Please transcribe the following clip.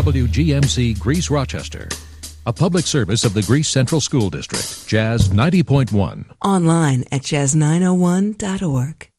WGMC Greece Rochester. A public service of the Greece Central School District, Jazz 90.1. Online at jazz901.org.